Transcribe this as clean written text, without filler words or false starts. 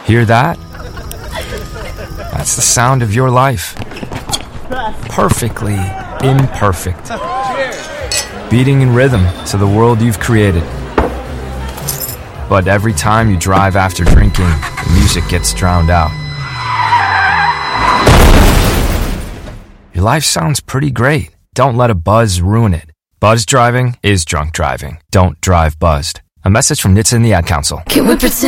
Hear that? That's the sound of your life. Perfectly imperfect. Beating in rhythm to the world you've created. But every time you drive after drinking, the music gets drowned out. Your life sounds pretty great. Don't let a buzz ruin it. Buzz driving is drunk driving. Don't drive buzzed. A message from NHTSA and the Ad Council. Can we pretend